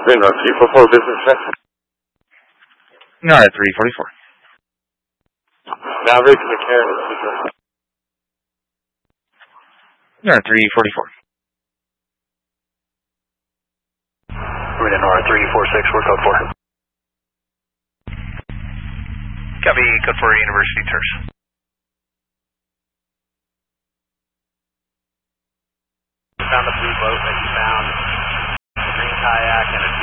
Green Road 344 business check. No, at 344. Maverick, McCarran, business. No, at 344. We're in Nora 346, we're code 4. Copy, code 4, University Tours. Found a blue boat that you found, a green kayak, and a